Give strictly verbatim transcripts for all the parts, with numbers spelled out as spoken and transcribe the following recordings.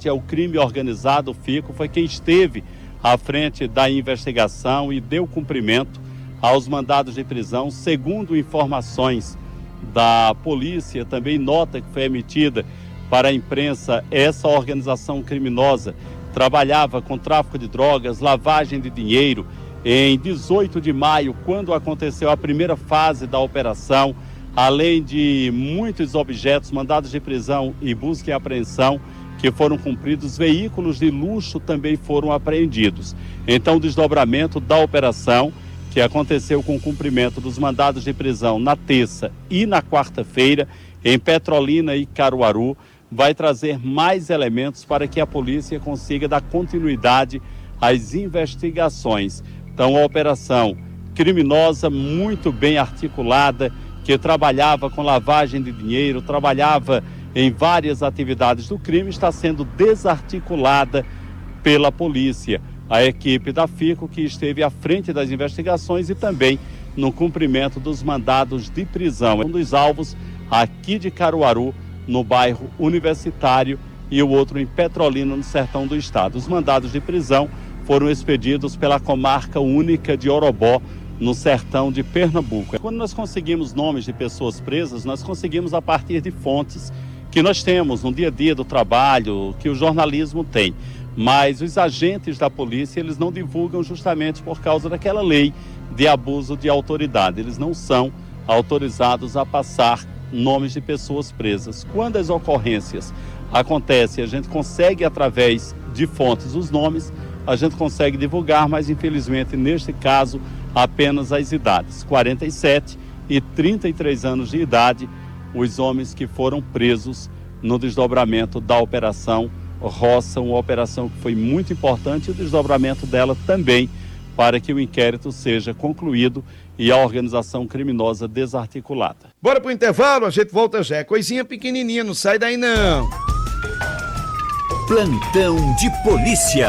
combate ao crime organizado, o FICO, foi quem esteve à frente da investigação e deu cumprimento aos mandados de prisão, segundo informações da polícia, também nota que foi emitida para a imprensa. Essa organização criminosa trabalhava com tráfico de drogas, lavagem de dinheiro. Em dezoito de maio, quando aconteceu a primeira fase da operação, além de muitos objetos, mandados de prisão e busca e apreensão que foram cumpridos, veículos de luxo também foram apreendidos. Então, o desdobramento da operação, que aconteceu com o cumprimento dos mandados de prisão na terça e na quarta-feira, em Petrolina e Caruaru, vai trazer mais elementos para que a polícia consiga dar continuidade às investigações. Então, a operação criminosa muito bem articulada, que trabalhava com lavagem de dinheiro, trabalhava em várias atividades do crime, está sendo desarticulada pela polícia. A equipe da FICO, que esteve à frente das investigações e também no cumprimento dos mandados de prisão. Um dos alvos aqui de Caruaru, no bairro Universitário, e o outro em Petrolina, no sertão do estado. Os mandados de prisão foram expedidos pela comarca única de Orobó, no sertão de Pernambuco. Quando nós conseguimos nomes de pessoas presas, nós conseguimos a partir de fontes que nós temos no dia a dia do trabalho, que o jornalismo tem. Mas os agentes da polícia, eles não divulgam justamente por causa daquela lei de abuso de autoridade. Eles não são autorizados a passar nomes de pessoas presas. Quando as ocorrências acontecem, a gente consegue, através de fontes, os nomes, a gente consegue divulgar, mas infelizmente, neste caso, apenas as idades, quarenta e sete e trinta e três anos de idade, os homens que foram presos no desdobramento da Operação Roça, uma operação que foi muito importante, e o desdobramento dela também, para que o inquérito seja concluído e a organização criminosa desarticulada. Bora pro intervalo, a gente volta já. É coisinha pequenininha, não sai daí não. Plantão de polícia.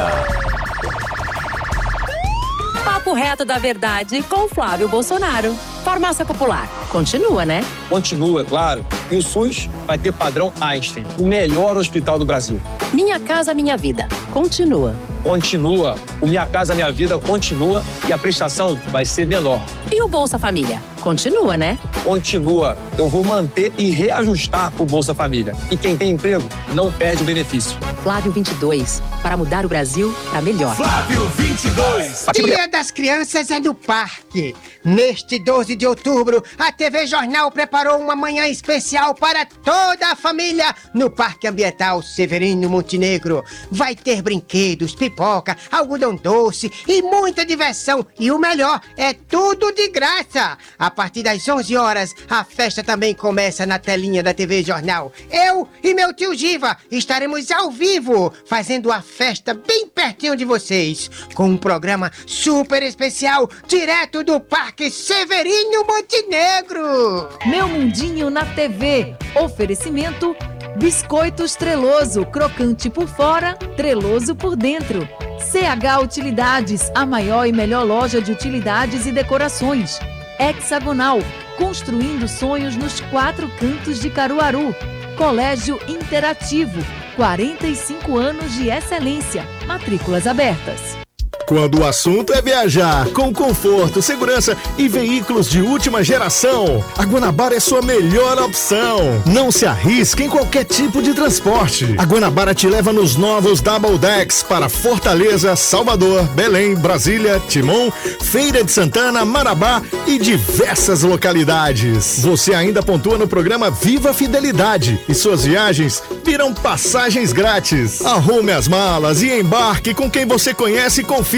Papo reto da verdade com Flávio Bolsonaro. Farmácia Popular. Continua, né? Continua, claro. E o SUS vai ter padrão Einstein, o melhor hospital do Brasil. Minha Casa Minha Vida. Continua. Continua. O Minha Casa Minha Vida continua e a prestação vai ser menor. E o Bolsa Família? Continua, né? Continua. Eu vou manter e reajustar o Bolsa Família. E quem tem emprego não perde o benefício. Flávio vinte e dois. Para mudar o Brasil para melhor. Flávio vinte e dois. Dia das Crianças é no Parque. Neste doze de outubro, a T V Jornal preparou uma manhã especial para toda a família no Parque Ambiental Severino Montenegro. Vai ter brinquedos, pipoca, algodão doce e muita diversão. E o melhor, é tudo de graça. A partir das onze horas, a festa também começa na telinha da T V Jornal. Eu e meu tio Giva estaremos ao vivo, fazendo a festa bem pertinho de vocês, com um programa super especial, direto do Parque Severino Montenegro. Meu Mundinho na T V. Oferecimento Biscoitos Treloso, crocante por fora, treloso por dentro. C H Utilidades, a maior e melhor loja de utilidades e decorações. Hexagonal, construindo sonhos nos quatro cantos de Caruaru. Colégio Interativo, quarenta e cinco anos de excelência. Matrículas abertas. Quando o assunto é viajar com conforto, segurança e veículos de última geração, a Guanabara é sua melhor opção. Não se arrisque em qualquer tipo de transporte. A Guanabara te leva nos novos Double Decks para Fortaleza, Salvador, Belém, Brasília, Timon, Feira de Santana, Marabá e diversas localidades. Você ainda pontua no programa Viva Fidelidade e suas viagens virão passagens grátis. Arrume as malas e embarque com quem você conhece e confia.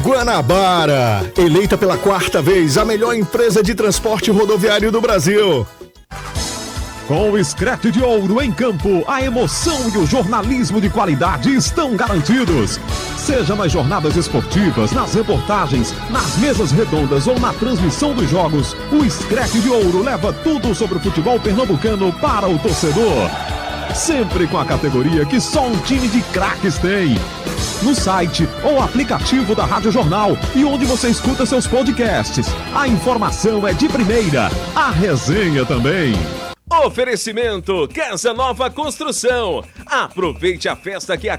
Guanabara, eleita pela quarta vez a melhor empresa de transporte rodoviário do Brasil. Com o Screte de Ouro em campo, a emoção e o jornalismo de qualidade estão garantidos. Seja nas jornadas esportivas, nas reportagens, nas mesas redondas ou na transmissão dos jogos, o Screte de Ouro leva tudo sobre o futebol pernambucano para o torcedor. Sempre com a categoria que só um time de craques tem. No site ou aplicativo da Rádio Jornal e onde você escuta seus podcasts. A informação é de primeira, a resenha também. Oferecimento Casa Nova Construção. Aproveite a festa que a